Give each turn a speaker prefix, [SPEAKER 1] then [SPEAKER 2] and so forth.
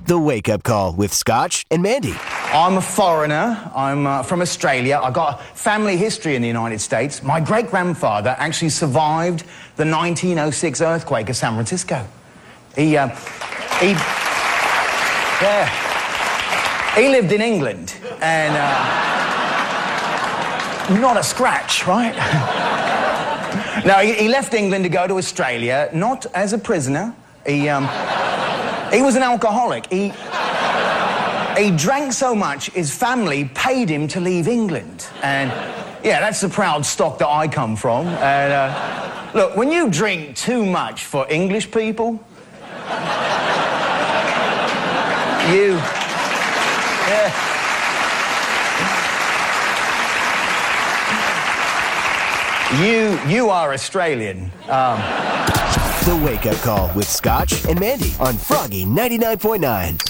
[SPEAKER 1] The Wake Up Call with Scotch and Mandy.
[SPEAKER 2] I'm a foreigner. I'm from Australia. I've got a family history in the United States. My great-grandfather actually survived the 1906 earthquake of San Francisco. He lived in England, and not a scratch, right? No, he left England to go to Australia, not as a prisoner. He was an alcoholic. He drank so much, his family paid him to leave England. And, yeah, that's the proud stock that I come from. And, look, when you drink too much for English people, you are Australian.
[SPEAKER 1] The Wake Up Call with Scotch and Mandy on Froggy 99.9.